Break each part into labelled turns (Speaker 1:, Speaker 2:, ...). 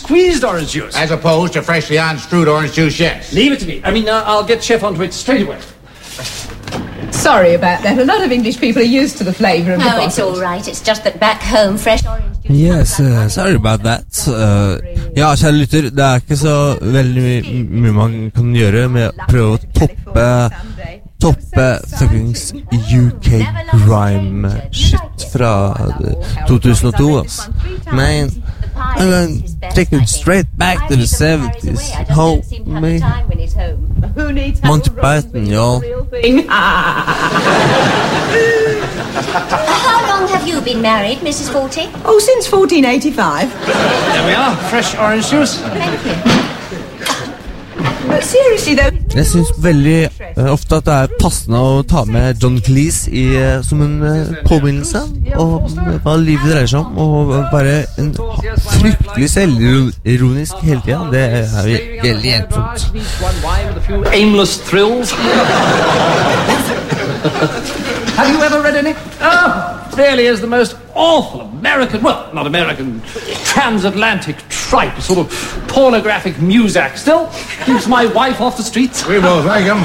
Speaker 1: squeezed orange juice.
Speaker 2: As opposed to freshly unstrewed orange juice, yes.
Speaker 1: Leave it to me. I mean, I'll get Chef onto it straight away.
Speaker 3: Sorry about that. A lot of English people are used to the flavour of the bottle.
Speaker 4: Oh, it's all right. It's just that back home, fresh orange juice...
Speaker 5: Yes, sorry about that. Ja, kjære lytter, det er ikke så veldig mye man kan gjøre med å prøve å toppe fuckings UK grime shit fra 2002, altså. Men I'm going to take it straight back to the 70s. Hold me. Monty Python, y'all.
Speaker 4: How long have you been married, Mrs. Forty?
Speaker 3: Oh, since 1485.
Speaker 1: There we are, fresh orange juice.
Speaker 4: Thank you.
Speaker 3: But seriously, though...
Speaker 5: Jeg synes veldig ofte at det er passende å ta med John Cleese som en påminnelse om hva livet dreier seg om, og bare en fryktelig selvironisk hele tiden. Det er veldig hjelpsomt.
Speaker 1: Aimless thrills. Have you ever read any? Oh, really is the most awful American, well, not American, transatlantic tripe, sort of pornographic muzak. Still keeps my wife off the streets.
Speaker 2: We both like him.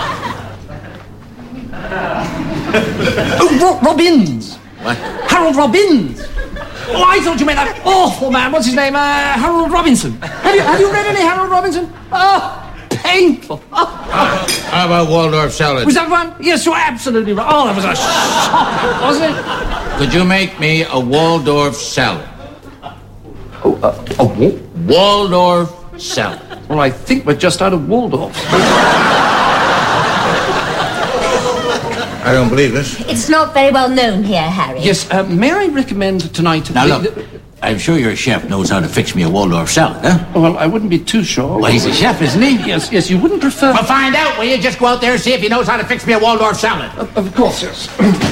Speaker 1: Oh, Robbins.
Speaker 2: What?
Speaker 1: Harold Robbins. Oh, I thought you meant that awful man. What's his name? Harold Robinson. Have you read any Harold Robinson? Oh, painful.
Speaker 2: How about Waldorf salad?
Speaker 1: Was that one? Yes, you're absolutely right. Oh, that was a shock, wasn't it?
Speaker 2: Could you make me a Waldorf salad?
Speaker 1: A what?
Speaker 2: Waldorf salad.
Speaker 1: Well, I think we're just out of Waldorf.
Speaker 2: I don't believe this.
Speaker 4: It's not very well known here, Harry.
Speaker 1: Yes, may I recommend tonight...
Speaker 2: Now look, I'm sure your chef knows how to fix me a Waldorf salad, huh?
Speaker 1: Well, I wouldn't be too sure.
Speaker 2: Well, he's a chef, isn't he?
Speaker 1: Yes, you wouldn't prefer...
Speaker 2: Well, find out, will you? Just go out there and see if he knows how to fix me a Waldorf salad.
Speaker 1: Of course, yes.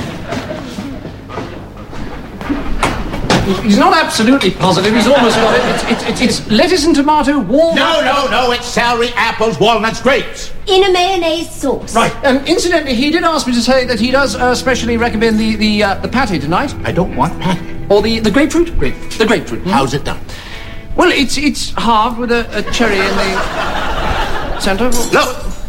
Speaker 1: He's not absolutely positive. He's almost got it. It's lettuce and tomato, walnut...
Speaker 2: No. It's celery, apples, walnuts, grapes.
Speaker 4: In a mayonnaise sauce.
Speaker 1: Right. Incidentally, he did ask me to say that he does specially recommend the patty tonight.
Speaker 2: I don't want patty.
Speaker 1: Or the grapefruit? The grapefruit.
Speaker 2: How's it done?
Speaker 1: Well, it's halved with a cherry in the center.
Speaker 2: Look,